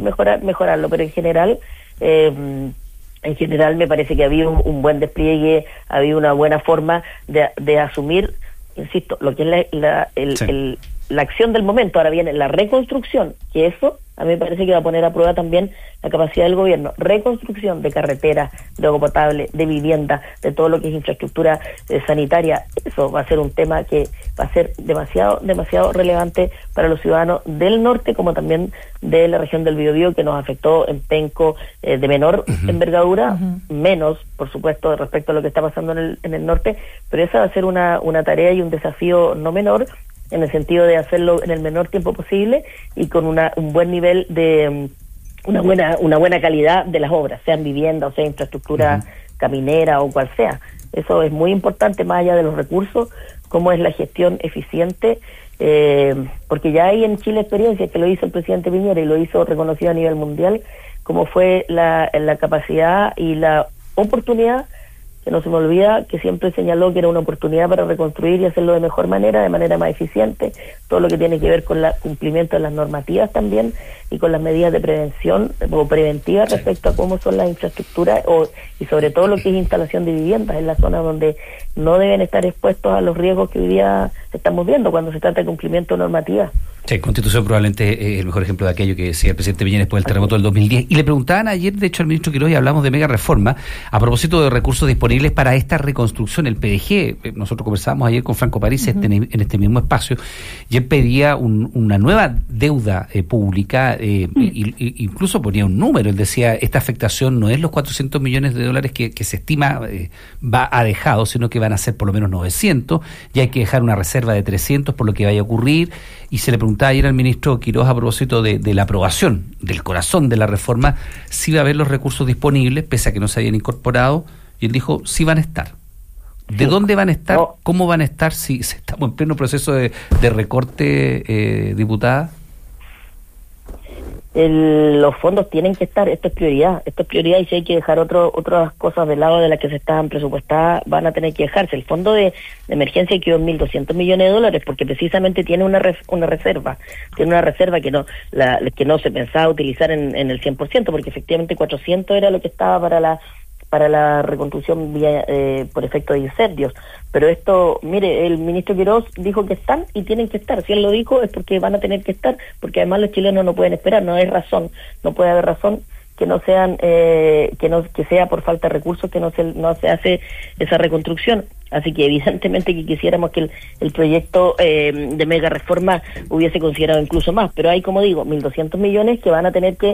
que mejorarlo, pero en general me parece que ha habido un buen despliegue, ha habido una buena forma de asumir, insisto, lo que es la acción del momento. Ahora viene la reconstrucción, que eso a mí me parece que va a poner a prueba también la capacidad del gobierno. Reconstrucción de carreteras, de agua potable, de vivienda, de todo lo que es infraestructura sanitaria. Eso va a ser un tema que va a ser demasiado relevante para los ciudadanos del norte, como también de la región del Biobío, que nos afectó en Penco, de menor envergadura, menos, por supuesto, respecto a lo que está pasando en el norte, pero esa va a ser una tarea y un desafío no menor, en el sentido de hacerlo en el menor tiempo posible y con un buen nivel de una buena calidad de las obras, sean vivienda o sea infraestructura caminera o cual sea. Eso es muy importante, más allá de los recursos, cómo es la gestión eficiente, porque ya hay en Chile experiencia que lo hizo el presidente Piñera y lo hizo reconocido a nivel mundial, como fue la capacidad y la oportunidad, que no se me olvida, que siempre señaló que era una oportunidad para reconstruir y hacerlo de mejor manera, de manera más eficiente, todo lo que tiene que ver con el cumplimiento de las normativas también y con las medidas de prevención o preventivas respecto a cómo son las infraestructuras y sobre todo lo que es instalación de viviendas en la zona donde no deben estar expuestos a los riesgos que hoy día estamos viendo cuando se trata de cumplimiento de normativas. Sí, Constitución probablemente es el mejor ejemplo de aquello que decía el presidente Piñera después del terremoto del 2010. Y le preguntaban ayer, de hecho, al ministro Quirós, y hablamos de mega reforma, a propósito de recursos disponibles para esta reconstrucción. El PDG, nosotros conversábamos ayer con Franco París en este mismo espacio, y él pedía una nueva deuda pública, incluso ponía un número. Él decía, esta afectación no es los 400 millones de dólares que se estima ha dejado, sino que van a ser por lo menos 900, y hay que dejar una reserva de 300 por lo que vaya a ocurrir. Y se le preguntaba ayer al ministro Quirós a propósito de la aprobación del corazón de la reforma, si va a haber los recursos disponibles, pese a que no se habían incorporado, y él dijo, sí van a estar. ¿De dónde van a estar? No. ¿Cómo van a estar si estamos en pleno proceso de recorte, diputada? Los fondos tienen que estar, esto es prioridad y si hay que dejar otras cosas de lado de las que se estaban presupuestadas, van a tener que dejarse. El fondo de emergencia quedó en 1.200 millones de dólares porque precisamente tiene una reserva que no se pensaba utilizar en el 100%, porque efectivamente 400 era lo que estaba para la reconstrucción por efecto de incendios. Pero esto, mire, el ministro Quirós dijo que están y tienen que estar. Si él lo dijo es porque van a tener que estar, porque además los chilenos no pueden esperar, no puede haber razón que no sean que sea por falta de recursos que no se hace esa reconstrucción. Así que evidentemente que quisiéramos que el proyecto de mega reforma hubiese considerado incluso más, pero hay, como digo, 1.200 millones que van a tener que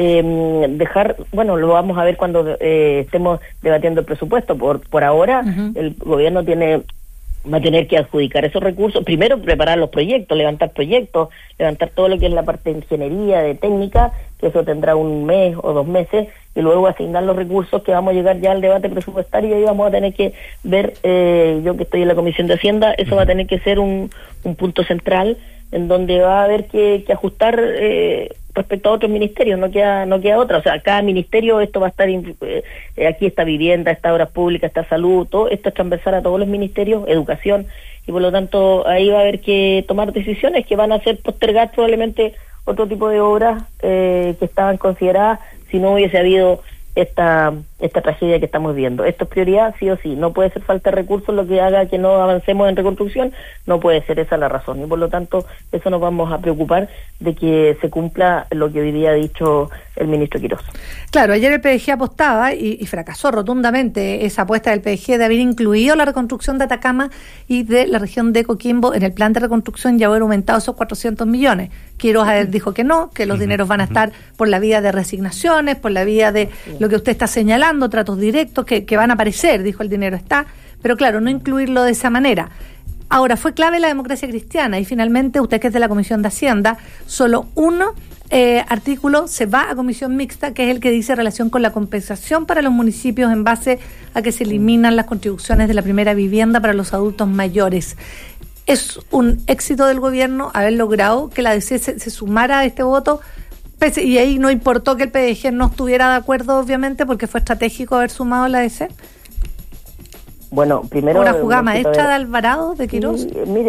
dejar. Bueno, lo vamos a ver cuando estemos debatiendo el presupuesto. Por ahora el gobierno va a tener que adjudicar esos recursos, primero preparar los proyectos, levantar todo lo que es la parte de ingeniería, de técnica, que eso tendrá un mes o 2 meses, y luego asignar los recursos, que vamos a llegar ya al debate presupuestario, y ahí vamos a tener que ver, yo que estoy en la Comisión de Hacienda, eso va a tener que ser un punto central, en donde va a haber que ajustar respecto a otros ministerios, no queda otra. O sea, cada ministerio, esto va a estar, aquí está vivienda, está obras públicas, está salud, todo esto es transversal a todos los ministerios, educación, y por lo tanto ahí va a haber que tomar decisiones que van a hacer postergar probablemente otro tipo de obras que estaban consideradas si no hubiese habido esta tragedia que estamos viendo. Esto es prioridad, sí o sí. No puede ser falta de recursos lo que haga que no avancemos en reconstrucción, no puede ser esa la razón. Y por lo tanto, eso nos vamos a preocupar de que se cumpla lo que hoy día ha dicho el ministro Quirós. Claro, ayer el PDG apostaba y fracasó rotundamente esa apuesta del PDG de haber incluido la reconstrucción de Atacama y de la región de Coquimbo en el plan de reconstrucción y haber aumentado esos 400 millones. Quirós dijo que no, que los dineros van a estar por la vía de resignaciones, por la vía de lo que usted está señalando, tratos directos que van a aparecer, dijo, el dinero está, pero claro, no incluirlo de esa manera. Ahora, fue clave la democracia cristiana y finalmente, usted que es de la Comisión de Hacienda, solo uno artículo se va a comisión mixta, que es el que dice relación con la compensación para los municipios en base a que se eliminan las contribuciones de la primera vivienda para los adultos mayores. Es un éxito del gobierno haber logrado que la DC se sumara a este voto, y ahí no importó que el PDG no estuviera de acuerdo, obviamente, porque fue estratégico haber sumado la DC. Bueno, primero... ¿Una jugada maestra de Alvarado, de Quirós? Mire,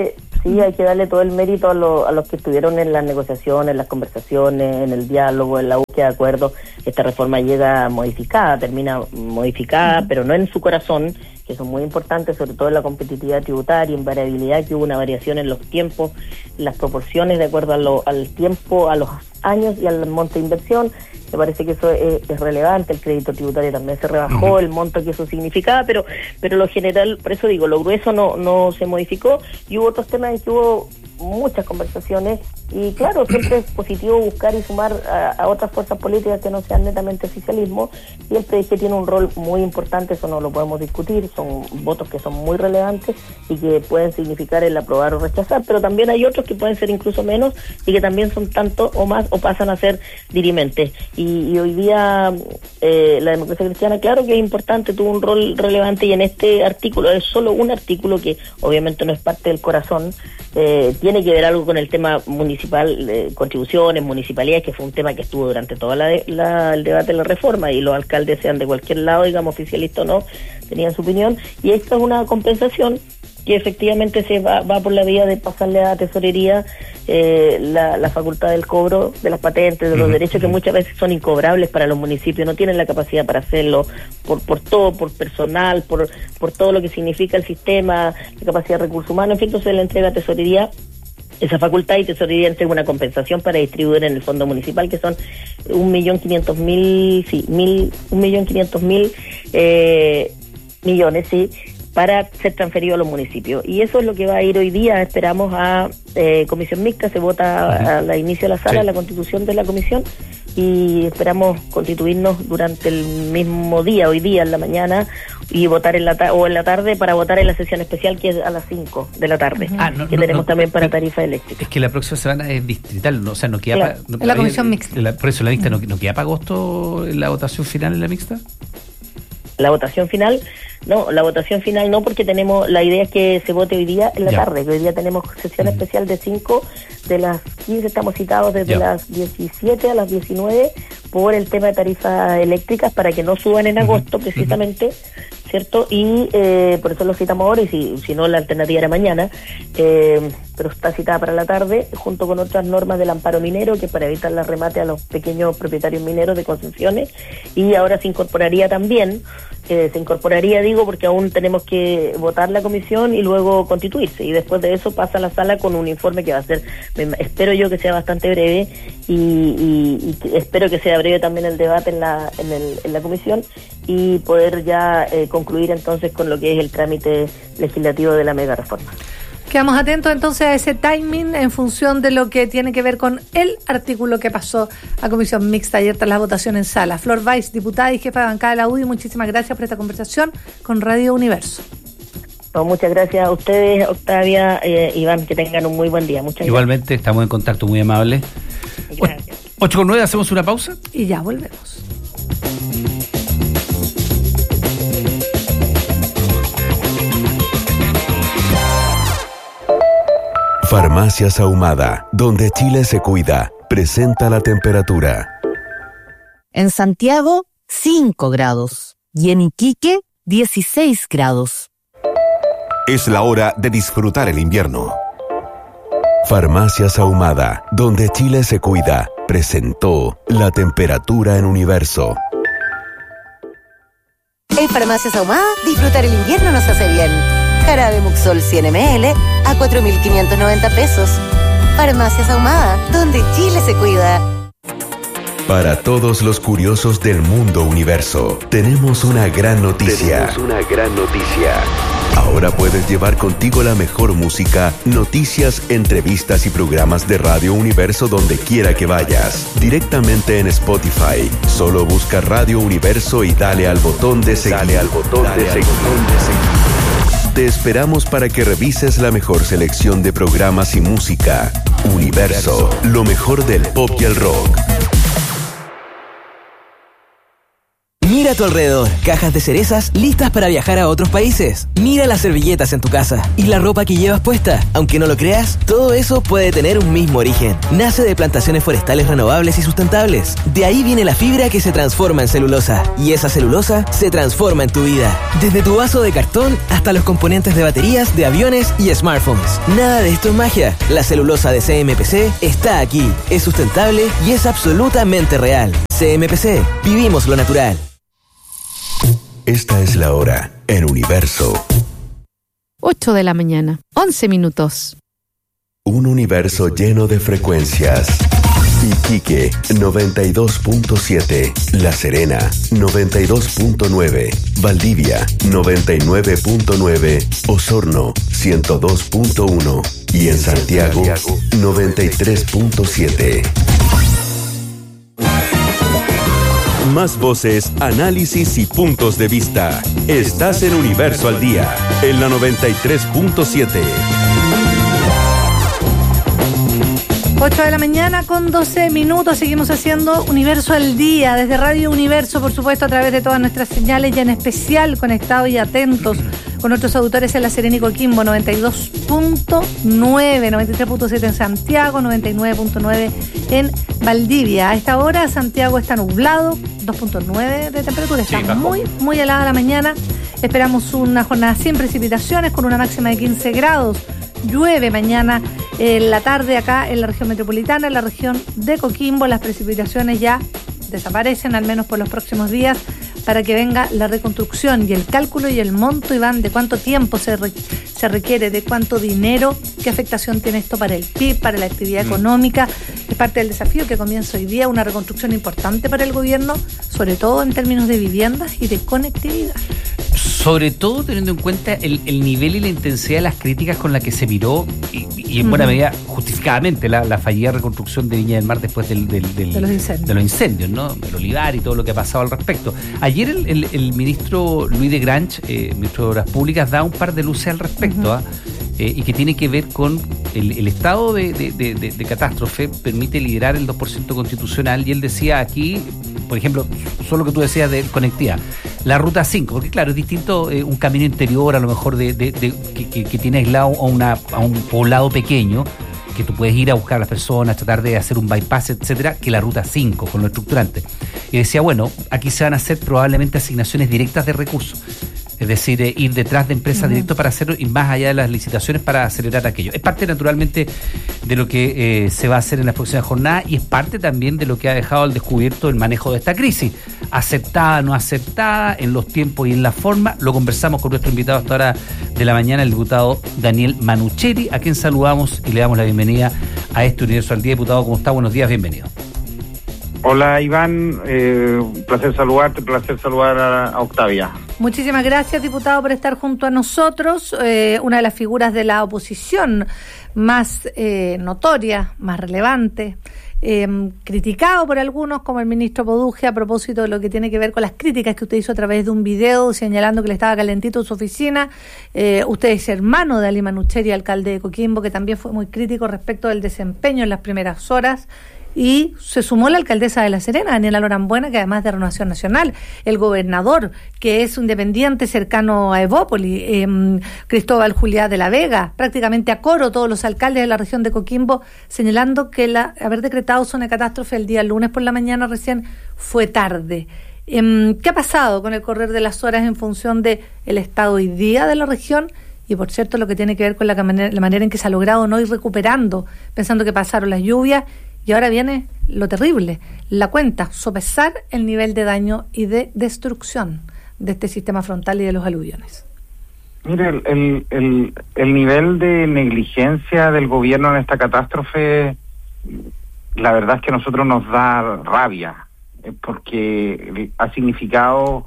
sí hay que darle todo el mérito a los que estuvieron en las negociaciones, en las conversaciones, en el diálogo, en la búsqueda de acuerdos. Esta reforma llega modificada, termina modificada, pero no en su corazón, que son muy importantes, sobre todo en la competitividad tributaria, en variabilidad, que hubo una variación en los tiempos, las proporciones de acuerdo al tiempo, a los años y al monto de inversión. Me parece que eso es relevante. El crédito tributario también se rebajó, el monto que eso significaba, pero lo general, por eso digo, lo grueso no se modificó, y hubo otros temas en que hubo muchas conversaciones, y claro, siempre es positivo buscar y sumar a otras fuerzas políticas que no sean netamente oficialismo, y el PDG tiene un rol muy importante, eso no lo podemos discutir, son votos que son muy relevantes y que pueden significar el aprobar o rechazar, pero también hay otros que pueden ser incluso menos y que también son tanto o más o pasan a ser dirimentes, y hoy día la democracia cristiana, claro que es importante, tuvo un rol relevante, y en este artículo, es solo un artículo que obviamente no es parte del corazón, tiene que ver algo con el tema municipal, contribuciones, municipalidades, que fue un tema que estuvo durante todo el debate de la reforma, y los alcaldes, sean de cualquier lado, digamos, oficialista o no, tenían su opinión, y esta es una compensación que efectivamente se va por la vía de pasarle a tesorería la facultad del cobro de las patentes, de los derechos que muchas veces son incobrables para los municipios, no tienen la capacidad para hacerlo, por todo, por personal, por todo lo que significa el sistema, la capacidad de recursos humanos, en fin, entonces le entrega a tesorería esa facultad, y tesorería entrega una compensación para distribuir en el fondo municipal, que son 1.500.000 millones, sí, para ser transferido a los municipios. Y eso es lo que va a ir hoy día, esperamos, a comisión mixta, se vota al inicio de la sala, la constitución de la comisión, y esperamos constituirnos durante el mismo día, hoy día en la mañana, y votar en la tarde, para votar en la sesión especial, que es a las 5 de la tarde, que tenemos también para tarifa eléctrica. Es que la próxima semana es distrital, o sea, no queda en la comisión mixta. Por eso la mixta no queda para agosto la votación final en la mixta. La votación final no, porque la idea es que se vote hoy día en la tarde, que hoy día tenemos sesión especial de 5, de las 15 estamos citados desde las 17 a las 19 por el tema de tarifas eléctricas, para que no suban en agosto precisamente, ¿cierto? Y por eso lo citamos ahora, y si no, la alternativa era mañana, pero está citada para la tarde, junto con otras normas del amparo minero, que para evitar la remate a los pequeños propietarios mineros de concesiones, y ahora se incorporaría también, digo, porque aún tenemos que votar la comisión y luego constituirse, y después de eso pasa a la sala con un informe que va a ser, espero yo que sea bastante breve, y espero que sea breve también el debate en la comisión, y poder ya concluir entonces con lo que es el trámite legislativo de la mega reforma. Quedamos atentos entonces a ese timing en función de lo que tiene que ver con el artículo que pasó a comisión mixta ayer tras la votación en sala. Flor Weiss, diputada y jefa de bancada de la UDI, muchísimas gracias por esta conversación con Radio Universo. No, muchas gracias a ustedes, Octavia, Iván, que tengan un muy buen día. Muchas Igualmente, gracias. Estamos en contacto, muy amable. Gracias. 8:09, hacemos una pausa y ya volvemos. Farmacias Ahumada, donde Chile se cuida, presenta la temperatura. En Santiago, 5 grados. Y en Iquique, 16 grados. Es la hora de disfrutar el invierno. Farmacias Ahumada, donde Chile se cuida, presentó la temperatura en Universo. En Farmacias Ahumada, disfrutar el invierno nos hace bien. Jarabe Muxol 100 ml a 4.590 pesos. Farmacias Ahumada, donde Chile se cuida. Para todos los curiosos del mundo universo, tenemos una gran noticia. Ahora puedes llevar contigo la mejor música, noticias, entrevistas y programas de Radio Universo donde quiera que vayas. Directamente en Spotify. Solo busca Radio Universo y dale al botón de seguir. Te esperamos para que revises la mejor selección de programas y música. Universo, lo mejor del pop y el rock. Mira a tu alrededor, cajas de cerezas listas para viajar a otros países. Mira las servilletas en tu casa y la ropa que llevas puesta. Aunque no lo creas, todo eso puede tener un mismo origen. Nace de plantaciones forestales renovables y sustentables. De ahí viene la fibra que se transforma en celulosa. Y esa celulosa se transforma en tu vida. Desde tu vaso de cartón hasta los componentes de baterías, de aviones y smartphones. Nada de esto es magia. La celulosa de CMPC está aquí. Es sustentable y es absolutamente real. CMPC. Vivimos lo natural. Esta es la hora en Universo. 8 de la mañana, 11 minutos. Un universo lleno de frecuencias. Iquique 92.7, La Serena 92.9, Valdivia 99.9, Osorno 102.1 y en Santiago 93.7. Más voces, análisis y puntos de vista. Estás en Universo al Día, en la 93.7. 8 de la mañana con 12 minutos. Seguimos haciendo Universo al Día desde Radio Universo, por supuesto, a través de todas nuestras señales y en especial conectados y atentos con nuestros auditores en La Serena y Coquimbo, 92.9, 93.7 en Santiago, 99.9 en Valdivia. A esta hora Santiago está nublado, 2.9 de temperatura, está muy helada la mañana. Esperamos una jornada sin precipitaciones con una máxima de 15 grados. Llueve mañana en la tarde acá en la región metropolitana, en la región de Coquimbo. Las precipitaciones ya desaparecen, al menos por los próximos días, para que venga la reconstrucción y el cálculo y el monto, Iván, de cuánto tiempo se requiere, de cuánto dinero, qué afectación tiene esto para el PIB, para la actividad económica. Es parte del desafío que comienza hoy día, una reconstrucción importante para el gobierno, sobre todo en términos de viviendas y de conectividad. Sobre todo teniendo en cuenta el nivel y la intensidad de las críticas con las que se miró, y en buena medida justificadamente, la fallida reconstrucción de Viña del Mar después de los incendios, ¿no? El olivar y todo lo que ha pasado al respecto. Ayer el ministro Luis de Grange, ministro de Obras Públicas, da un par de luces al respecto, y que tiene que ver con el estado de catástrofe, permite liderar el 2% constitucional, y él decía aquí, por ejemplo, solo que tú decías de conectividad, la ruta 5, porque claro, es distinto un camino interior a lo mejor que tiene aislado a un poblado pequeño, que tú puedes ir a buscar a las personas, tratar de hacer un bypass, etcétera, que la ruta 5 con lo estructurante. Y decía, bueno, aquí se van a hacer probablemente asignaciones directas de recursos. Es decir, ir detrás de empresas directas para hacerlo y más allá de las licitaciones para acelerar aquello. Es parte naturalmente de lo que se va a hacer en las próximas jornadas y es parte también de lo que ha dejado al descubierto el manejo de esta crisis. Aceptada, no aceptada, en los tiempos y en la forma. Lo conversamos con nuestro invitado hasta ahora de la mañana, el diputado Daniel Manucheri, a quien saludamos y le damos la bienvenida a este Universo al Día. Diputado, ¿cómo está? Buenos días, bienvenido. Hola Iván, un placer saludarte, placer saludar a Octavia. Muchísimas gracias, diputado, por estar junto a nosotros, una de las figuras de la oposición más notoria, más relevante, criticado por algunos como el ministro Poduje a propósito de lo que tiene que ver con las críticas que usted hizo a través de un video señalando que le estaba calentito en su oficina. Usted es hermano de Ali Manucheri, alcalde de Coquimbo, que también fue muy crítico respecto del desempeño en las primeras horas. Y se sumó la alcaldesa de La Serena, Daniela Norambuena, que además de Renovación Nacional, el gobernador, que es un independiente cercano a Evópoli, Cristóbal Juliá de la Vega, prácticamente a coro todos los alcaldes de la región de Coquimbo, señalando que haber decretado zona de catástrofe el día lunes por la mañana recién fue tarde. ¿Qué ha pasado con el correr de las horas en función de el estado hoy día de la región? Y por cierto, lo que tiene que ver con la manera en que se ha logrado no ir recuperando, pensando que pasaron las lluvias. Y ahora viene lo terrible, la cuenta, sopesar el nivel de daño y de destrucción de este sistema frontal y de los aluviones. Mire, el nivel de negligencia del gobierno en esta catástrofe, la verdad es que a nosotros nos da rabia, porque ha significado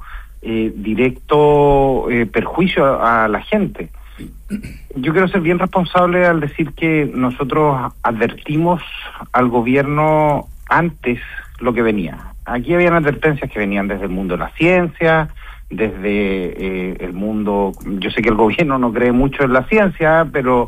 directo perjuicio a la gente. Yo quiero ser bien responsable al decir que nosotros advertimos al gobierno antes lo que venía. Aquí habían advertencias que venían desde el mundo de la ciencia, desde el mundo... Yo sé que el gobierno no cree mucho en la ciencia, pero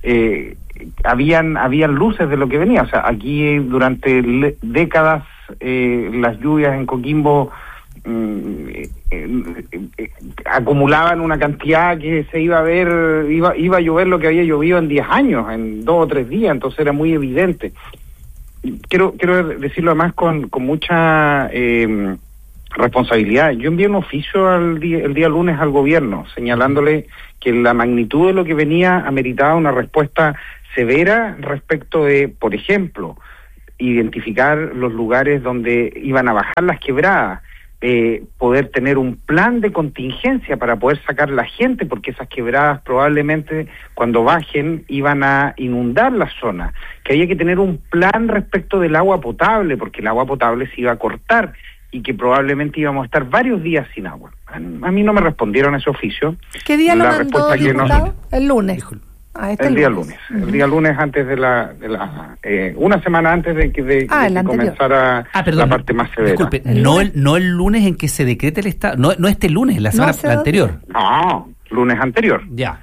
habían luces de lo que venía. O sea, aquí durante décadas las lluvias en Coquimbo acumulaban una cantidad que se iba a ver, iba a llover lo que había llovido en 10 años, en 2 o 3 días, entonces era muy evidente. Quiero decirlo además con mucha responsabilidad. Yo envié un oficio el día lunes al gobierno señalándole que la magnitud de lo que venía ameritaba una respuesta severa respecto de, por ejemplo, identificar los lugares donde iban a bajar las quebradas, poder tener un plan de contingencia para poder sacar la gente, porque esas quebradas probablemente cuando bajen iban a inundar la zona, que había que tener un plan respecto del agua potable, porque el agua potable se iba a cortar y que probablemente íbamos a estar varios días sin agua. A mí no me respondieron ese oficio. ¿Qué día lo mandó, diputado? El lunes. El día lunes. El día lunes antes de una semana antes de que comenzara la parte más severa. Disculpe, no el lunes en que se decrete el estado, no este lunes, la semana anterior. No, lunes anterior. Ya.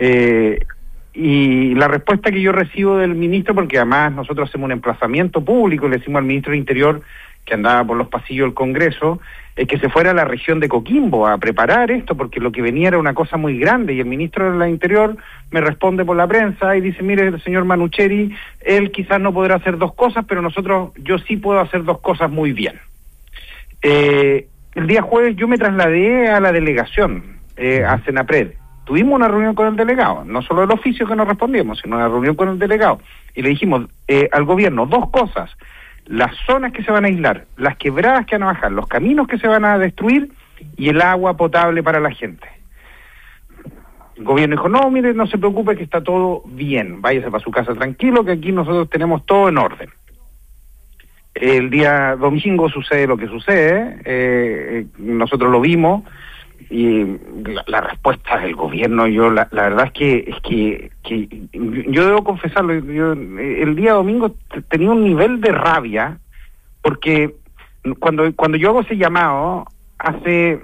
Y la respuesta que yo recibo del ministro, porque además nosotros hacemos un emplazamiento público, le decimos al ministro del Interior que andaba por los pasillos del Congreso, es que se fuera a la región de Coquimbo a preparar esto, porque lo que venía era una cosa muy grande, y el ministro del Interior me responde por la prensa y dice, mire, el señor Manucheri, él quizás no podrá hacer 2 cosas, pero yo sí puedo hacer 2 cosas muy bien. El día jueves yo me trasladé a la delegación, a Senapred. Tuvimos una reunión con el delegado, no solo el oficio que nos respondimos, sino una reunión con el delegado, y le dijimos al gobierno 2 cosas: las zonas que se van a aislar, las quebradas que van a bajar, los caminos que se van a destruir y el agua potable para la gente. El gobierno dijo, no, mire, no se preocupe que está todo bien, váyase para su casa tranquilo, que aquí nosotros tenemos todo en orden. El día domingo sucede lo que sucede, nosotros lo vimos, y la respuesta del gobierno, yo la verdad es que yo debo confesarlo, el día domingo tenía un nivel de rabia, porque cuando yo hago ese llamado, hace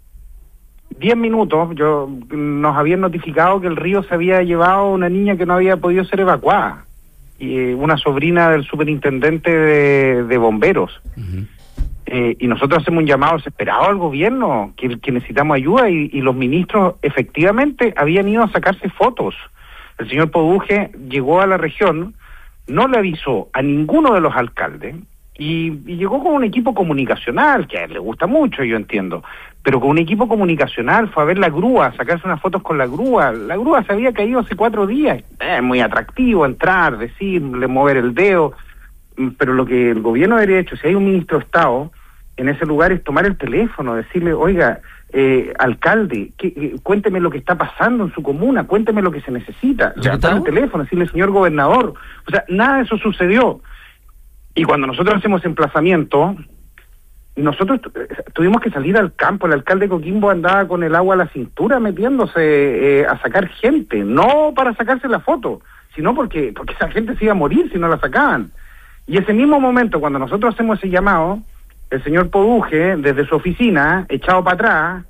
10 minutos nos habían notificado que el río se había llevado a una niña que no había podido ser evacuada, y una sobrina del superintendente de bomberos. Uh-huh. Y nosotros hacemos un llamado desesperado al gobierno, que necesitamos ayuda, y los ministros efectivamente habían ido a sacarse fotos. El señor Poduje llegó a la región, no le avisó a ninguno de los alcaldes, y llegó con un equipo comunicacional, que a él le gusta mucho, yo entiendo, pero con un equipo comunicacional, fue a ver la grúa, a sacarse unas fotos con la grúa se había caído hace 4 días, es muy atractivo entrar, decirle, mover el dedo, pero lo que el gobierno debería hecho, si hay un ministro de Estado en ese lugar, es tomar el teléfono, decirle, oiga, alcalde, cuénteme lo que está pasando en su comuna, cuénteme lo que se necesita, levantar el teléfono, decirle, señor gobernador, o sea, nada de eso sucedió. Y cuando nosotros hacemos emplazamiento, nosotros tuvimos que salir al campo. El alcalde de Coquimbo andaba con el agua a la cintura metiéndose a sacar gente, no para sacarse la foto, sino porque esa gente se iba a morir si no la sacaban. Y ese mismo momento, cuando nosotros hacemos ese llamado, el señor Poduje, desde su oficina, echado para atrás,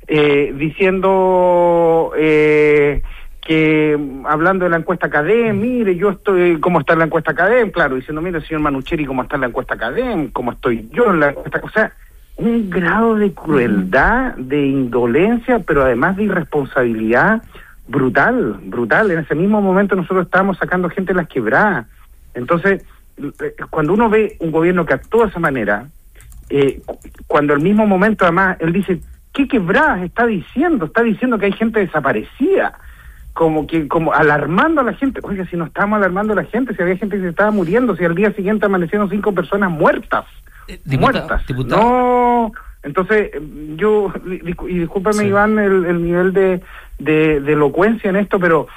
diciendo que, hablando de la encuesta CADEM, mire, yo estoy, ¿cómo está la encuesta CADEM? Claro, diciendo, mire, señor Manucheri, ¿cómo está la encuesta CADEM? ¿Cómo estoy yo en la encuesta? O sea, un grado de crueldad, de indolencia, pero además de irresponsabilidad brutal. En ese mismo momento nosotros estábamos sacando gente de las quebradas. Entonces, cuando uno ve un gobierno que actúa de esa manera, cuando al mismo momento además él dice, ¿qué quebradas está diciendo? Está diciendo que hay gente desaparecida, como alarmando a la gente. Oiga, si no estábamos alarmando a la gente, si había gente que se estaba muriendo, si al día siguiente amanecieron 5 personas muertas. Diputado. No, entonces yo, y discúlpame, sí, Iván, el nivel de elocuencia en esto, pero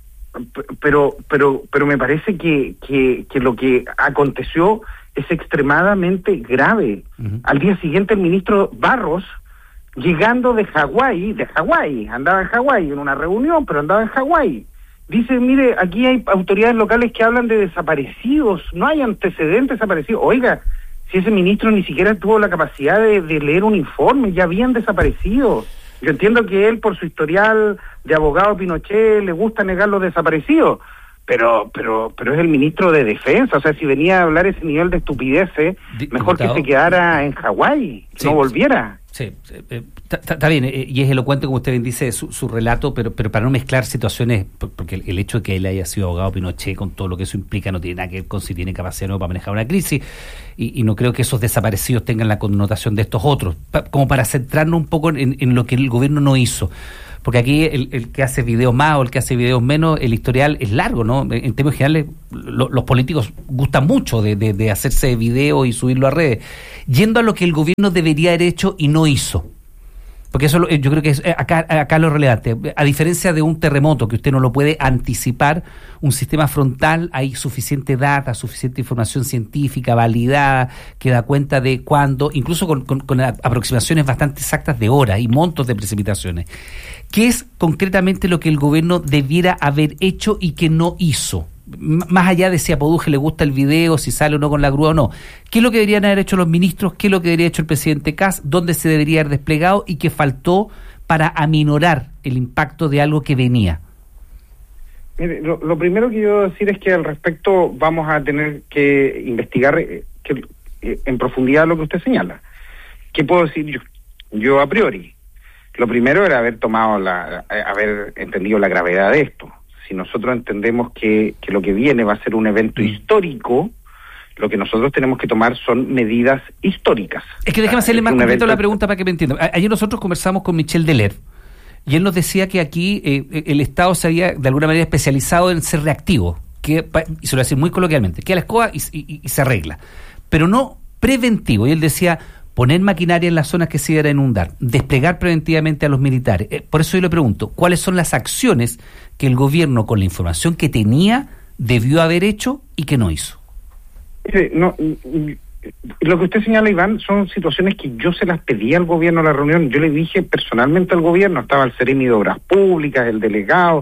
me parece que lo que aconteció es extremadamente grave. Uh-huh. Al día siguiente el ministro Barros, llegando de Hawái, andaba en Hawái en una reunión, pero andaba en Hawái, dice, mire, aquí hay autoridades locales que hablan de desaparecidos, no hay antecedentes desaparecidos. Oiga, si ese ministro ni siquiera tuvo la capacidad de leer un informe, ya habían desaparecido. Yo entiendo que él, por su historial de abogado Pinochet, le gusta negar los desaparecidos, pero es el ministro de Defensa. O sea, si venía a hablar ese nivel de estupideces, mejor que se quedara en Hawái, sí, no volviera. Sí, está bien, y es elocuente, como usted bien dice, su relato, pero para no mezclar situaciones, porque el hecho de que él haya sido abogado Pinochet, con todo lo que eso implica, no tiene nada que ver con si tiene capacidad o no para manejar una crisis, y no creo que esos desaparecidos tengan la connotación de estos otros, como para centrarnos un poco en lo que el gobierno no hizo. Porque aquí el que hace videos más o el que hace videos menos, el historial es largo, ¿no? En términos generales, los políticos gustan mucho de hacerse videos y subirlo a redes. Yendo a lo que el gobierno debería haber hecho y no hizo. Porque eso yo creo que es acá lo relevante. A diferencia de un terremoto, que usted no lo puede anticipar, un sistema frontal, hay suficiente data, suficiente información científica validada, que da cuenta de cuándo, incluso con aproximaciones bastante exactas de horas y montos de precipitaciones. ¿Qué es concretamente lo que el gobierno debiera haber hecho y que no hizo? Más allá de si a Poduje le gusta el video, si sale o no con la grúa o no. ¿Qué es lo que deberían haber hecho los ministros? ¿Qué es lo que debería haber hecho el presidente Kast? ¿Dónde se debería haber desplegado? ¿Y qué faltó para aminorar el impacto de algo que venía? Mire, lo primero que yo debo decir es que al respecto vamos a tener que investigar en profundidad lo que usted señala. ¿Qué puedo decir yo a priori? Lo primero era haber entendido la gravedad de esto. Si nosotros entendemos que lo que viene va a ser un evento histórico, lo que nosotros tenemos que tomar son medidas históricas. Es que déjeme hacerle más concreto la pregunta para que me entiendan. Ayer nosotros conversamos con Michel Deler y él nos decía que aquí el Estado se había de alguna manera especializado en ser reactivo, y se lo voy a decir muy coloquialmente, que a la escoba y se arregla, pero no preventivo. Y él decía, poner maquinaria en las zonas que se iban a inundar, desplegar preventivamente a los militares. Por eso yo le pregunto, ¿cuáles son las acciones que el gobierno, con la información que tenía, debió haber hecho y que no hizo? Lo que usted señala, Iván, son situaciones que yo se las pedí al gobierno en la reunión. Yo le dije personalmente al gobierno, estaba el Seremi de Obras Públicas, el delegado,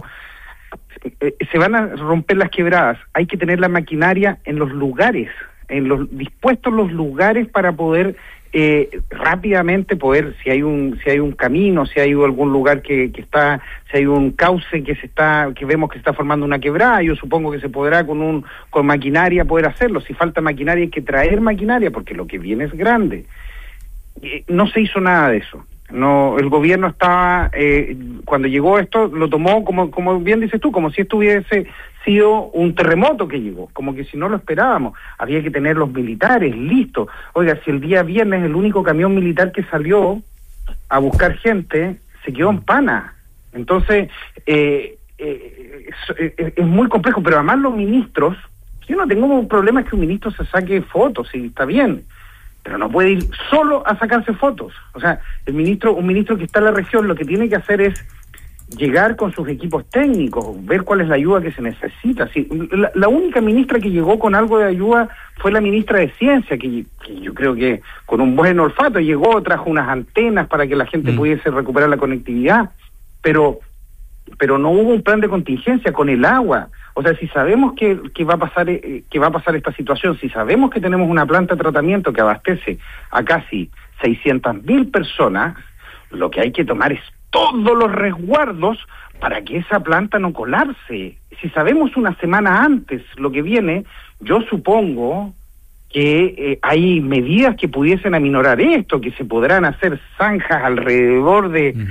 se van a romper las quebradas, hay que tener la maquinaria en los lugares, dispuestos los lugares para poder rápidamente poder, si hay un camino, si hay algún lugar que está, si hay un cauce que vemos que está formando una quebrada, yo supongo que se podrá con maquinaria poder hacerlo. Si falta maquinaria hay que traer maquinaria porque lo que viene es grande. No se hizo nada de eso. No, el gobierno estaba, cuando llegó esto, lo tomó como bien dices tú, como si esto hubiese sido un terremoto que llegó, como que si no lo esperábamos. Había que tener los militares listos. Oiga, si el día viernes el único camión militar que salió a buscar gente se quedó en Pana. Entonces, es muy complejo, pero además los ministros, yo no tengo un problema es que un ministro se saque fotos, y está bien, pero no puede ir solo a sacarse fotos. O sea, un ministro que está en la región lo que tiene que hacer es llegar con sus equipos técnicos, ver cuál es la ayuda que se necesita. Sí, la única ministra que llegó con algo de ayuda fue la ministra de Ciencia, que yo creo que con un buen olfato llegó, trajo unas antenas para que la gente pudiese recuperar la conectividad, pero no hubo un plan de contingencia con el agua. O sea, si sabemos que va a pasar esta situación, si sabemos que tenemos una planta de tratamiento que abastece a casi 600.000 personas, lo que hay que tomar es todos los resguardos para que esa planta no colapse. Si sabemos una semana antes lo que viene, yo supongo que hay medidas que pudiesen aminorar esto, que se podrán hacer zanjas alrededor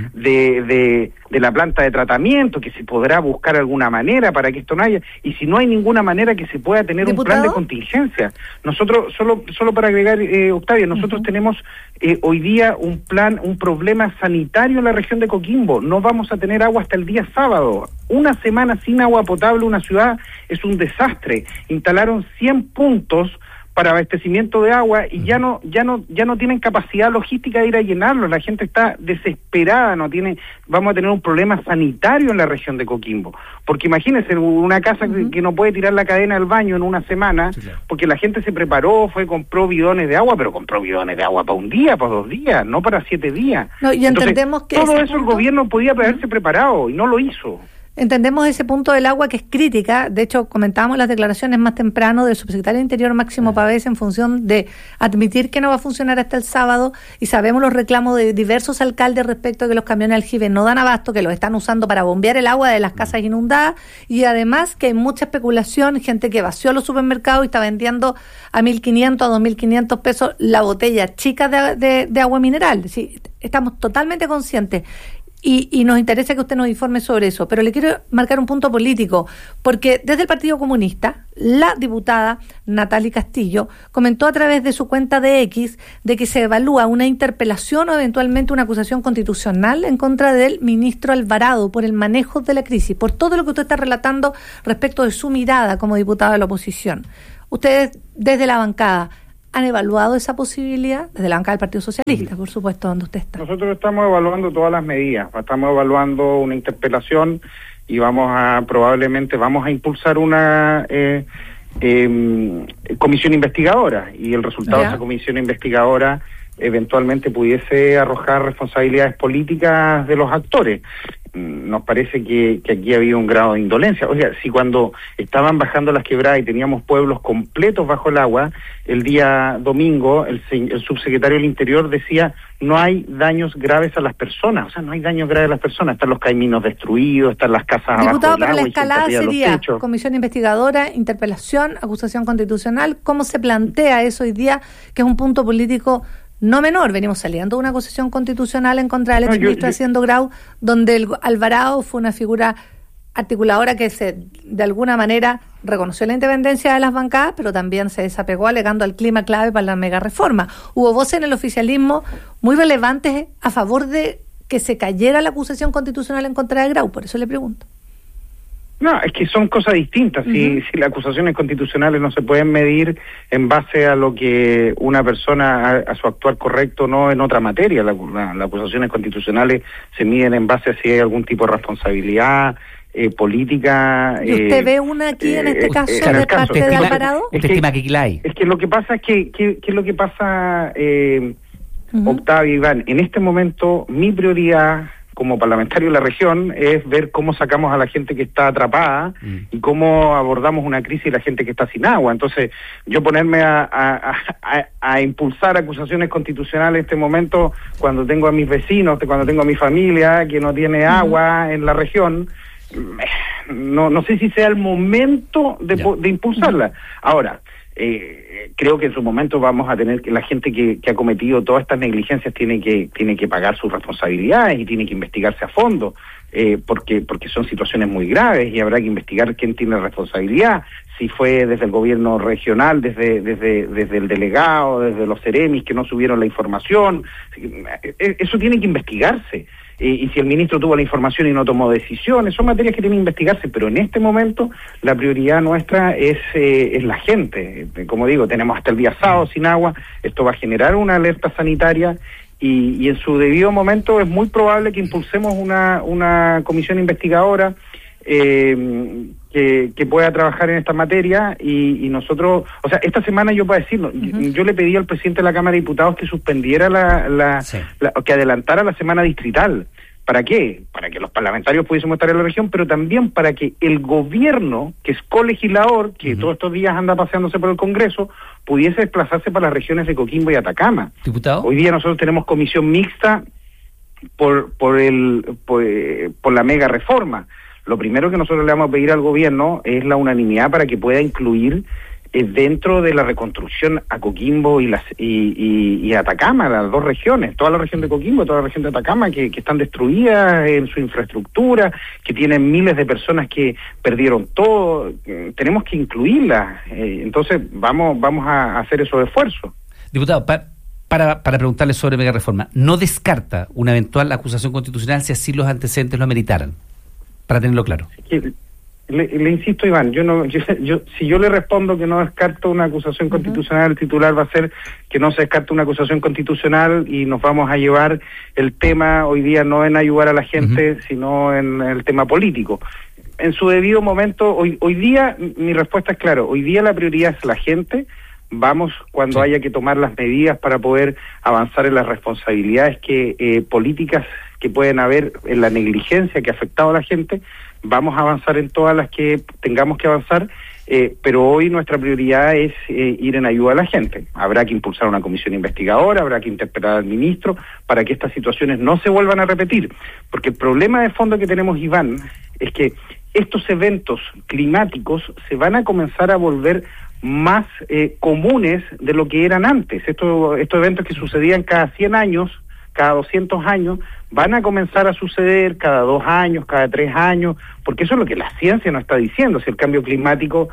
de la planta de tratamiento, que se podrá buscar alguna manera para que esto no haya, y si no hay ninguna manera que se pueda tener un plan de contingencia. Nosotros, solo para agregar, Octavia, nosotros tenemos hoy día un problema sanitario en la región de Coquimbo. No vamos a tener agua hasta el día sábado. Una semana sin agua potable, una ciudad, es un desastre. Instalaron 100 puntos para abastecimiento de agua y ya no tienen capacidad logística de ir a llenarlo. La gente está desesperada, vamos a tener un problema sanitario en la región de Coquimbo, porque imagínense una casa que no puede tirar la cadena del baño en una semana, sí, claro, porque la gente se preparó, compró bidones de agua, pero compró bidones de agua para un día, para 2 días, no para 7 días. No, y entendemos que todo eso el gobierno podía haberse preparado y no lo hizo. Entendemos ese punto del agua que es crítica. De hecho, comentábamos las declaraciones más temprano del subsecretario de Interior Máximo Pavés en función de admitir que no va a funcionar hasta el sábado, y sabemos los reclamos de diversos alcaldes respecto a que los camiones aljibe no dan abasto, que los están usando para bombear el agua de las casas inundadas, y además que hay mucha especulación, gente que vació los supermercados y está vendiendo a 1.500, a 2.500 pesos la botella chica de agua mineral. Sí, estamos totalmente conscientes. Y nos interesa que usted nos informe sobre eso, pero le quiero marcar un punto político, porque desde el Partido Comunista, la diputada Natalie Castillo comentó a través de su cuenta de X de que se evalúa una interpelación o eventualmente una acusación constitucional en contra del ministro Alvarado por el manejo de la crisis, por todo lo que usted está relatando respecto de su mirada como diputado de la oposición. Ustedes, desde la bancada, ¿han evaluado esa posibilidad? Desde la banca del Partido Socialista, por supuesto, donde usted está. Nosotros estamos evaluando todas las medidas. Estamos evaluando una interpelación y probablemente vamos a impulsar una comisión investigadora, y el resultado de esa comisión investigadora eventualmente pudiese arrojar responsabilidades políticas de los actores. Nos parece que aquí había un grado de indolencia. Oiga, si cuando estaban bajando las quebradas y teníamos pueblos completos bajo el agua, el día domingo el subsecretario del Interior decía: no hay daños graves a las personas. O sea, no hay daños graves a las personas. Están los caminos destruidos, están las casas Diputado, abajo del agua. Diputado, pero la escalada sería techos. Comisión investigadora, interpelación, acusación constitucional. ¿Cómo se plantea eso hoy día, que es un punto político no menor? Venimos saliendo de una acusación constitucional en contra del exministro Haciendo Grau, donde el Alvarado fue una figura articuladora que de alguna manera reconoció la independencia de las bancadas, pero también se desapegó alegando al clima clave para la mega reforma. Hubo voces en el oficialismo muy relevantes a favor de que se cayera la acusación constitucional en contra de Grau, por eso le pregunto. No, es que son cosas distintas. Si las acusaciones constitucionales no se pueden medir en base a lo que una persona, a su actuar correcto o no en otra materia. Las acusaciones constitucionales se miden en base a si hay algún tipo de responsabilidad política. ¿Y usted ve una aquí en este caso de parte de Alvarado? ¿Usted estima que la hay? Es que lo que pasa es ¿qué es lo que pasa, Octavio, Iván? En este momento mi prioridad como parlamentario de la región es ver cómo sacamos a la gente que está atrapada y cómo abordamos una crisis de la gente que está sin agua. Entonces, yo ponerme a impulsar acusaciones constitucionales en este momento, cuando tengo a mis vecinos, cuando tengo a mi familia que no tiene agua en la región, no sé si sea el momento de impulsarla. Ahora, creo que en su momento vamos a tener que la gente que ha cometido todas estas negligencias tiene que pagar sus responsabilidades y tiene que investigarse a fondo, porque son situaciones muy graves y habrá que investigar quién tiene responsabilidad, si fue desde el gobierno regional, desde el delegado, desde los seremis que no subieron la información. Eso tiene que investigarse. Y si el ministro tuvo la información y no tomó decisiones, son materias que tienen que investigarse, pero en este momento la prioridad nuestra es la gente. Como digo, tenemos hasta el día sábado sin agua, esto va a generar una alerta sanitaria y en su debido momento es muy probable que impulsemos una comisión investigadora que pueda trabajar en esta materia y nosotros, o sea, esta semana yo puedo decirlo, yo le pedí al presidente de la Cámara de Diputados que suspendiera que adelantara la semana distrital. ¿Para qué? Para que los parlamentarios pudiésemos estar en la región, pero también para que el gobierno, que es colegislador, que todos estos días anda paseándose por el Congreso, pudiese desplazarse para las regiones de Coquimbo y Atacama. ¿Diputado? Hoy día nosotros tenemos comisión mixta por la mega reforma. Lo primero que nosotros le vamos a pedir al gobierno es la unanimidad para que pueda incluir dentro de la reconstrucción a Coquimbo y Atacama, las dos regiones, toda la región de Coquimbo, toda la región de Atacama, que están destruidas en su infraestructura, que tienen miles de personas que perdieron todo. Tenemos que incluirlas. Entonces vamos a hacer esos esfuerzos. Diputado, para preguntarle sobre mega reforma, ¿no descarta una eventual acusación constitucional si así los antecedentes lo ameritaran? Para tenerlo claro. Le insisto, Iván, si yo le respondo que no descarto una acusación constitucional, el titular va a ser que no se descarta una acusación constitucional y nos vamos a llevar el tema hoy día no en ayudar a la gente, sino en el tema político. En su debido momento, hoy día mi respuesta es claro, hoy día la prioridad es la gente. Vamos cuando haya que tomar las medidas para poder avanzar en las responsabilidades políticas que pueden haber en la negligencia que ha afectado a la gente, vamos a avanzar en todas las que tengamos que avanzar, pero hoy nuestra prioridad es ir en ayuda a la gente. Habrá que impulsar una comisión investigadora, habrá que interpelar al ministro para que estas situaciones no se vuelvan a repetir, porque el problema de fondo que tenemos, Iván, es que estos eventos climáticos se van a comenzar a volver más comunes de lo que eran antes. Estos eventos que sucedían cada 100 años, cada 200 años, van a comenzar a suceder cada 2 años, cada 3 años, porque eso es lo que la ciencia nos está diciendo. Si el cambio climático,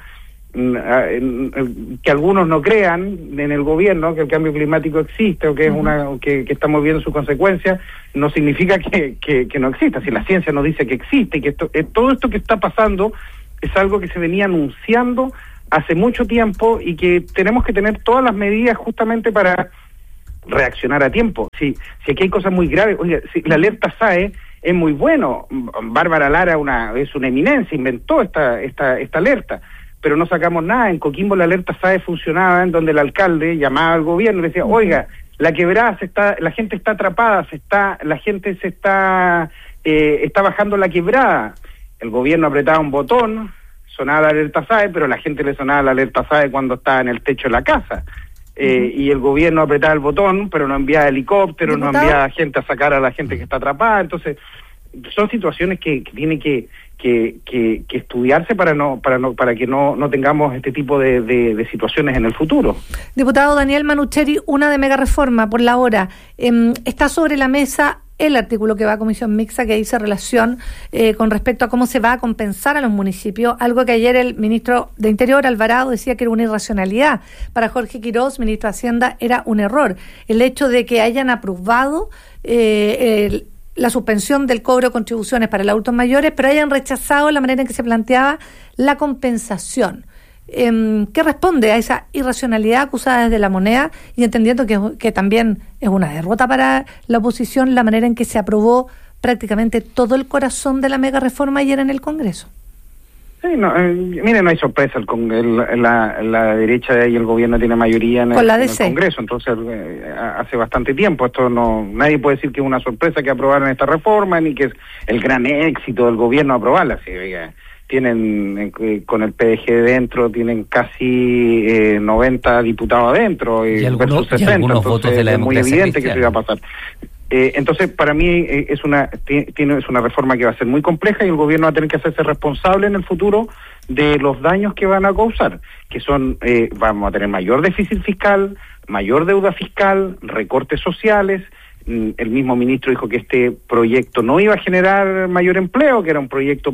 que algunos no crean en el gobierno que el cambio climático existe o que es que estamos viendo sus consecuencias, no significa que no exista. Si la ciencia nos dice que existe y que todo esto que está pasando es algo que se venía anunciando hace mucho tiempo y que tenemos que tener todas las medidas justamente para reaccionar a tiempo. Si aquí hay cosas muy graves, oye, si la alerta SAE es muy bueno, Bárbara Lara es una eminencia, inventó esta alerta, pero no sacamos nada. En Coquimbo la alerta SAE funcionaba, en donde el alcalde llamaba al gobierno y le decía, oiga, la quebrada la gente está atrapada, la gente está bajando la quebrada. El gobierno apretaba un botón, sonaba la alerta SAE, pero la gente le sonaba la alerta SAE cuando estaba en el techo de la casa. Y el gobierno apretaba el botón, pero no enviaba helicópteros, no enviaba gente a sacar a la gente que está atrapada. Entonces, son situaciones que tienen que estudiarse para que no tengamos este tipo de situaciones en el futuro. Diputado Daniel Manucheri, una de mega reforma por la hora. Está sobre la mesa el artículo que va a comisión mixta que dice relación con respecto a cómo se va a compensar a los municipios, algo que ayer el ministro de Interior, Alvarado, decía que era una irracionalidad. Para Jorge Quirós, ministro de Hacienda, era un error. El hecho de que hayan aprobado la suspensión del cobro de contribuciones para los adultos mayores, pero hayan rechazado la manera en que se planteaba la compensación. ¿Qué responde a esa irracionalidad acusada desde la moneda y entendiendo que también es una derrota para la oposición la manera en que se aprobó prácticamente todo el corazón de la mega reforma ayer en el Congreso? Sí, mire, no hay sorpresa, la derecha y el gobierno tiene mayoría en el Congreso, entonces hace bastante tiempo, nadie puede decir que es una sorpresa que aprobaron esta reforma, ni que es el gran éxito del gobierno aprobarla. Sí, tienen con el PDG dentro, tienen casi 90 diputados adentro, versus 60, algunos votos de la democracia es muy evidente cristiana que eso iba a pasar. Entonces, para mí es una reforma que va a ser muy compleja y el gobierno va a tener que hacerse responsable en el futuro de los daños que van a causar, que son, vamos a tener mayor déficit fiscal, mayor deuda fiscal, recortes sociales. El mismo ministro dijo que este proyecto no iba a generar mayor empleo, que era un proyecto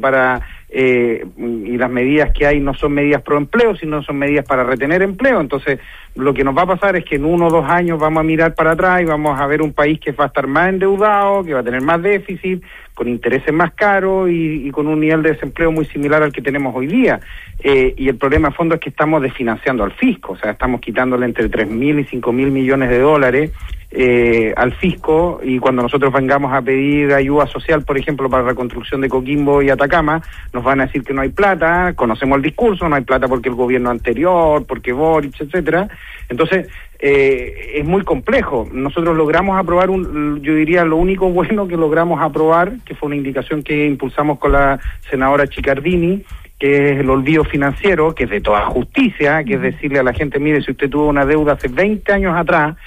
y las medidas que hay no son medidas pro empleo, sino son medidas para retener empleo. Entonces, lo que nos va a pasar es que en 1 o 2 años vamos a mirar para atrás y vamos a ver un país que va a estar más endeudado, que va a tener más déficit, con intereses más caros y con un nivel de desempleo muy similar al que tenemos hoy día. Y el problema a fondo es que estamos desfinanciando al fisco, o sea, estamos quitándole entre 3.000 y 5.000 millones de dólares al fisco, y cuando nosotros vengamos a pedir ayuda social, por ejemplo, para la reconstrucción de Coquimbo y Atacama, nos van a decir que no hay plata. Conocemos el discurso, no hay plata porque el gobierno anterior, porque Boric, etcétera. Entonces, es muy complejo. Nosotros logramos aprobar yo diría lo único bueno que logramos aprobar, que fue una indicación que impulsamos con la senadora Chicardini, que es el olvido financiero, que es de toda justicia, que es decirle a la gente, mire, si usted tuvo una deuda hace 20 años atrás,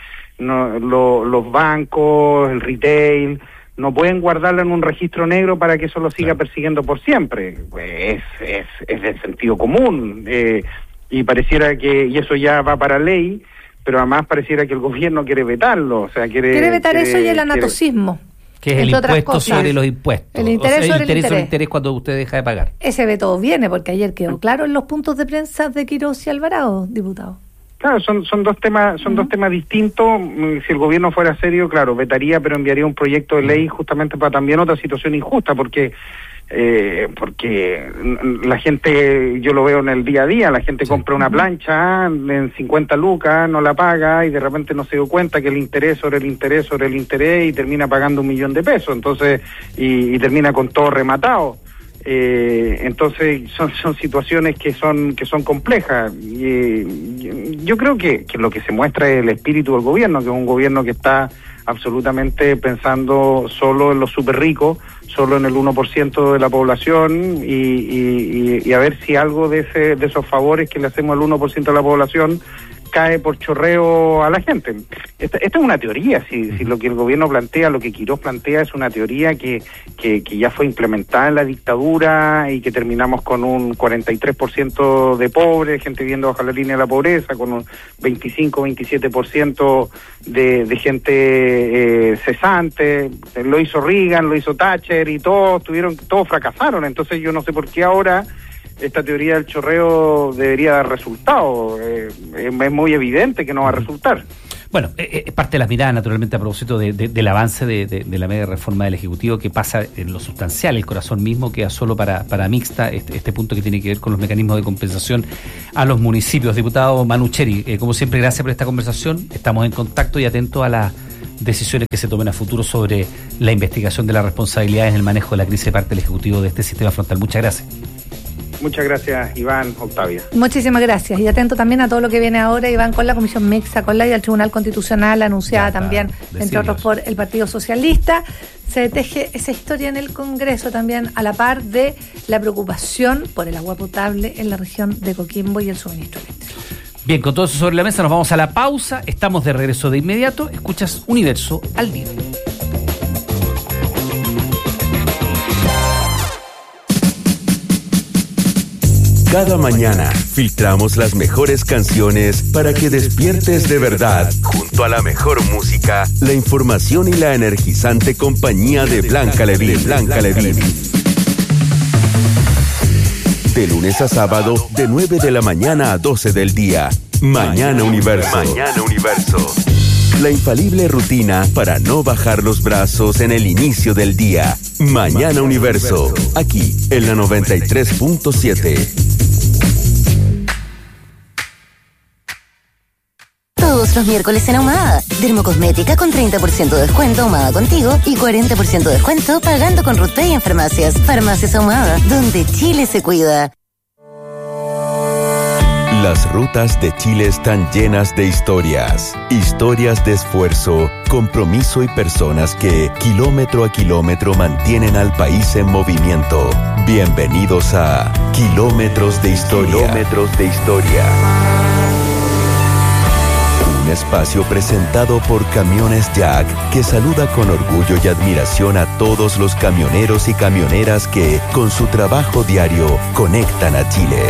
los bancos, el retail, no pueden guardarla en un registro negro para que eso lo siga persiguiendo por siempre. Pues es de sentido común, y pareciera y eso ya va para ley, pero además pareciera que el gobierno quiere vetarlo, o sea, quiere vetar eso y el anatocismo. Que es el impuesto sobre los impuestos. El interés sobre el interés cuando usted deja de pagar. Ese veto viene, porque ayer quedó claro en los puntos de prensa de Quirós y Alvarado, diputado. Claro, son dos temas, dos temas distintos. Si el gobierno fuera serio, claro, vetaría, pero enviaría un proyecto de ley justamente para también otra situación injusta, porque la gente, yo lo veo en el día a día, la gente compra una plancha en 50 lucas, no la paga y de repente no se dio cuenta que el interés sobre el interés sobre el interés y termina pagando 1 millón de pesos, entonces y termina con todo rematado. Entonces son situaciones que son complejas. Yo creo que lo que se muestra es el espíritu del gobierno, que es un gobierno que está absolutamente pensando solo en los súper ricos, solo en el 1% de la población y a ver si algo de esos favores que le hacemos al 1% de la población cae por chorreo a la gente. Esta es una teoría, si lo que el gobierno plantea, lo que Quirós plantea es una teoría que ya fue implementada en la dictadura y que terminamos con un 43% de pobres, gente viviendo bajo la línea de la pobreza, con un 25-27% de gente cesante. Lo hizo Reagan, lo hizo Thatcher y todos fracasaron. Entonces yo no sé por qué ahora esta teoría del chorreo debería dar resultado. Es muy evidente que no va a resultar. Bueno, es parte de las miradas, naturalmente, a propósito del avance de la mega reforma del Ejecutivo, que pasa en lo sustancial, el corazón mismo queda solo para mixta, este punto que tiene que ver con los mecanismos de compensación a los municipios. Diputado Manu Cheri, como siempre, gracias por esta conversación. Estamos en contacto y atentos a las decisiones que se tomen a futuro sobre la investigación de las responsabilidades en el manejo de la crisis de parte del Ejecutivo de este sistema frontal. Muchas gracias. Muchas gracias, Iván, Octavia. Muchísimas gracias. Y atento también a todo lo que viene ahora, Iván, con la Comisión Mixta, con la del Tribunal Constitucional, anunciada también, entre otros, por el Partido Socialista. Se teje esa historia en el Congreso también, a la par de la preocupación por el agua potable en la región de Coquimbo y el suministro eléctrico. Bien, con todo eso sobre la mesa, nos vamos a la pausa. Estamos de regreso de inmediato. Escuchas Universo al Día. Cada mañana filtramos las mejores canciones para que despiertes de verdad. Junto a la mejor música, la información y la energizante compañía de Blanca Levín. De lunes a sábado, de 9 de la mañana a 12 del día. Mañana Universo. La infalible rutina para no bajar los brazos en el inicio del día. Mañana Universo. Aquí, en la 93.7. Todos los miércoles en Ahumada. Dermocosmética con 30% de descuento Ahumada Contigo y 40% de descuento pagando con RutPay en farmacias. Farmacias Ahumada, donde Chile se cuida. Las rutas de Chile están llenas de historias de esfuerzo, compromiso y personas que, kilómetro a kilómetro, mantienen al país en movimiento. Bienvenidos a Kilómetros de Historia. Un espacio presentado por Camiones Jack, que saluda con orgullo y admiración a todos los camioneros y camioneras que, con su trabajo diario, conectan a Chile.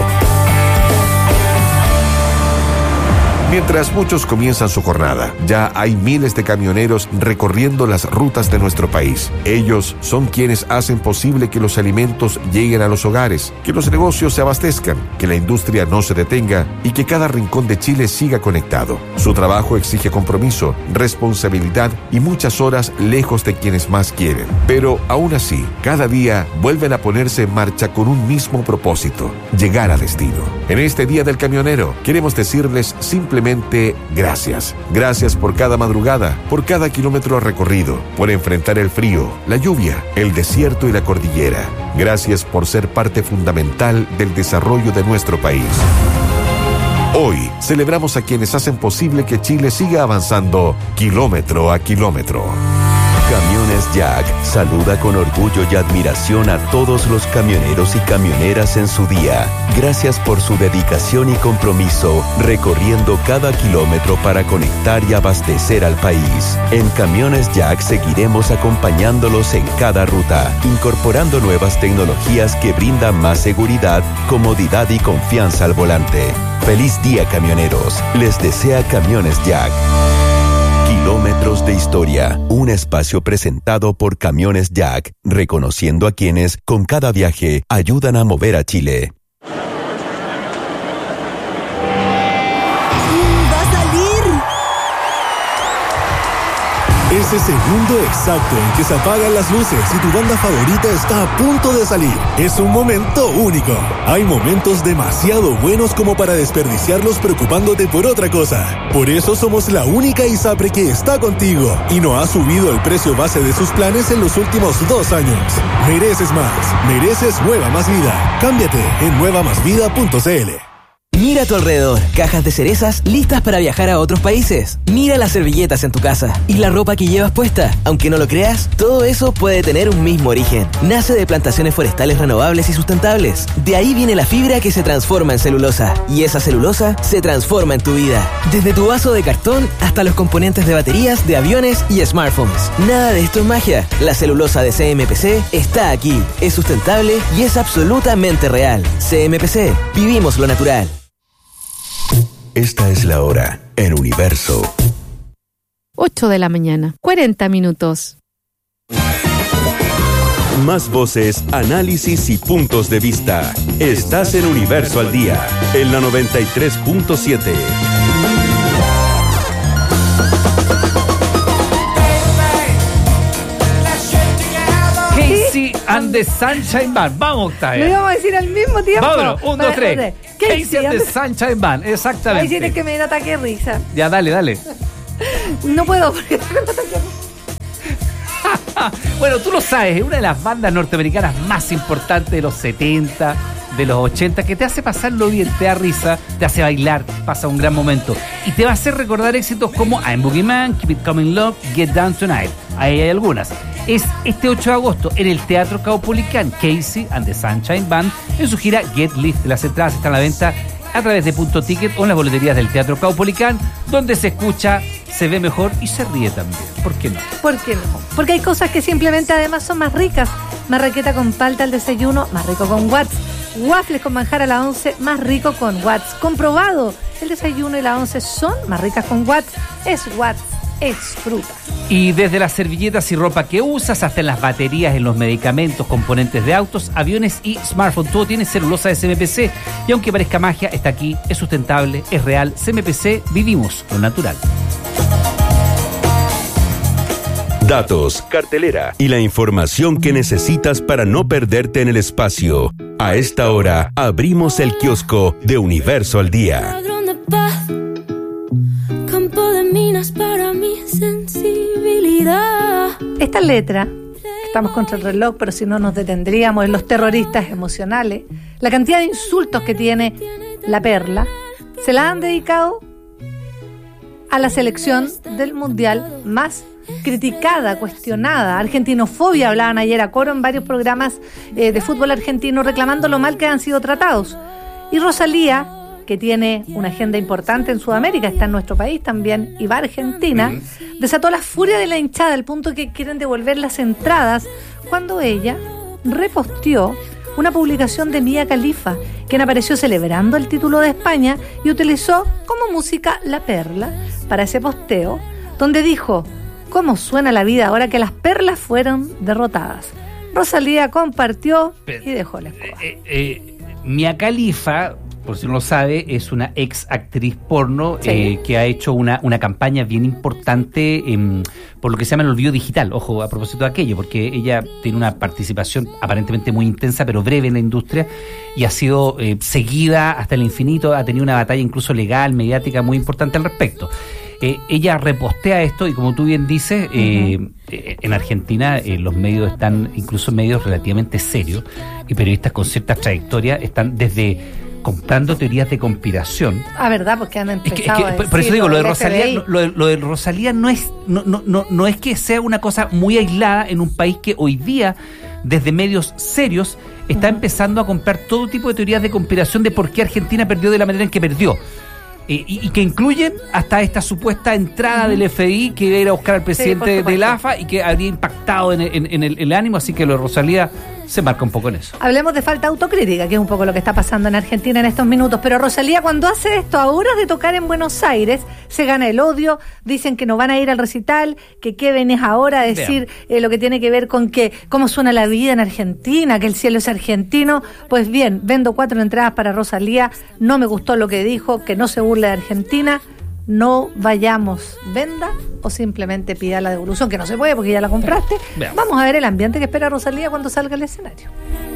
Mientras muchos comienzan su jornada, ya hay miles de camioneros recorriendo las rutas de nuestro país. Ellos son quienes hacen posible que los alimentos lleguen a los hogares, que los negocios se abastezcan, que la industria no se detenga y que cada rincón de Chile siga conectado. Su trabajo exige compromiso, responsabilidad y muchas horas lejos de quienes más quieren. Pero aún así, cada día vuelven a ponerse en marcha con un mismo propósito: llegar a destino. En este Día del Camionero, queremos decirles simplemente gracias. Gracias por cada madrugada, por cada kilómetro recorrido, por enfrentar el frío, la lluvia, el desierto y la cordillera. Gracias por ser parte fundamental del desarrollo de nuestro país. Hoy celebramos a quienes hacen posible que Chile siga avanzando kilómetro a kilómetro. Camiones Jack saluda con orgullo y admiración a todos los camioneros y camioneras en su día. Gracias por su dedicación y compromiso, recorriendo cada kilómetro para conectar y abastecer al país. En Camiones Jack seguiremos acompañándolos en cada ruta, incorporando nuevas tecnologías que brindan más seguridad, comodidad y confianza al volante. ¡Feliz día, camioneros! Les desea Camiones Jack. Kilómetros de Historia, un espacio presentado por Camiones Jack, reconociendo a quienes, con cada viaje, ayudan a mover a Chile. ¡Va a salir! Ese segundo exacto en que se apagan las luces y tu banda favorita está a punto de salir es un momento único. Hay momentos demasiado buenos como para desperdiciarlos preocupándote por otra cosa. Por eso somos la única ISAPRE que está contigo y no ha subido el precio base de sus planes en los últimos 2 años. Mereces más. Mereces Nueva Más Vida. Cámbiate en nuevamasvida.cl. Mira a tu alrededor. Cajas de cerezas listas para viajar a otros países. Mira las servilletas en tu casa y la ropa que llevas puesta. Aunque no lo creas, todo eso puede tener un mismo origen. Nace de plantaciones forestales renovables y sustentables. De ahí viene la fibra que se transforma en celulosa. Y esa celulosa se transforma en tu vida. Desde tu vaso de cartón hasta los componentes de baterías, de aviones y smartphones. Nada de esto es magia. La celulosa de CMPC está aquí. Es sustentable y es absolutamente real. CMPC. Vivimos lo natural. Esta es la hora en Universo. 8 de la mañana, 40 minutos. Más voces, análisis y puntos de vista. Estás en Universo al Día, en la 93.7. Casey and the Sunshine Band. Vamos, Octavia. Lo íbamos a decir al mismo tiempo. Vámonos, 1, 2, 3. Casey and the Sunshine Band, exactamente. Ahí tienes que me da ataque de risa. Ya, dale. No puedo porque tengo ataque de risa. Bueno, tú lo sabes, es una de las bandas norteamericanas más importantes de los 70, de los 80, que te hace pasarlo bien, te da risa, te hace bailar, pasa un gran momento. Y te va a hacer recordar éxitos como I'm Boogeyman, Keep It Coming Love, Get Down Tonight. Ahí hay algunas. Es este 8 de agosto en el Teatro Caupolicán, Casey and the Sunshine Band, en su gira Get Lift. Las entradas están a la venta a través de Punto Ticket o en las boleterías del Teatro Caupolicán, donde se escucha, se ve mejor y se ríe también. ¿Por qué no? ¿Por qué no? Porque hay cosas que simplemente además son más ricas. Marraqueta con palta al desayuno, más rico con Watts. Waffles con manjar a la 11, más rico con Watts. Comprobado, el desayuno y la 11 son más ricas con Watts. Es Watts, es fruta. Y desde las servilletas y ropa que usas hasta en las baterías, en los medicamentos, componentes de autos, aviones y smartphones, todo tiene celulosa de CMPC. Y aunque parezca magia, está aquí, es sustentable, es real. CMPC, vivimos lo natural. Datos, cartelera y la información que necesitas para no perderte en el espacio. A esta hora abrimos el kiosco de Universo al Día. Ladrón de paz, campo de minas para mi sensibilidad. Esta letra, estamos contra el reloj, pero si no nos detendríamos en los terroristas emocionales, la cantidad de insultos que tiene La Perla, se la han dedicado a la selección del mundial más criticada, cuestionada. Argentinofobia hablaban ayer a coro en varios programas de fútbol argentino reclamando lo mal que han sido tratados. Y Rosalía, que tiene una agenda importante en Sudamérica, está en nuestro país también, y va a Argentina, desató la furia de la hinchada al punto que quieren devolver las entradas cuando ella reposteó una publicación de Mia Khalifa, quien apareció celebrando el título de España y utilizó como música La Perla para ese posteo, donde dijo: ¿cómo suena la vida ahora que las perlas fueron derrotadas? Rosalía compartió y dejó la escoba. Mia Khalifa, por si no lo sabe, es una ex actriz porno, sí, que ha hecho una campaña bien importante por lo que se llama el olvido digital. Ojo, a propósito de aquello, porque ella tiene una participación aparentemente muy intensa, pero breve en la industria, y ha sido seguida hasta el infinito, ha tenido una batalla incluso legal, mediática, muy importante al respecto. Ella repostea esto y, como tú bien dices, en Argentina los medios están, incluso medios relativamente serios y periodistas con cierta trayectoria, están desde comprando teorías de conspiración. Ah, ¿verdad? Porque han empezado a decir, por eso digo, lo de Rosalía, lo de Rosalía no es que sea una cosa muy aislada en un país que hoy día, desde medios serios, está empezando a comprar todo tipo de teorías de conspiración de por qué Argentina perdió de la manera en que perdió. Y que incluyen hasta esta supuesta entrada del FBI que iba a ir a buscar al presidente del AFA y que habría impactado en el ánimo, así que lo de Rosalía se marca un poco en eso. Hablemos de falta de autocrítica, que es un poco lo que está pasando en Argentina en estos minutos, pero Rosalía, cuando hace esto a horas de tocar en Buenos Aires, se gana el odio, dicen que no van a ir al recital, que qué venís ahora a decir lo que tiene que ver con que cómo suena la vida en Argentina, que el cielo es argentino. Pues bien, vendo 4 entradas para Rosalía, no me gustó lo que dijo, que no se burle de Argentina. No vayamos, venda o simplemente pida la devolución, que no se puede porque ya la compraste. Veamos. Vamos a ver el ambiente que espera Rosalía cuando salga al escenario.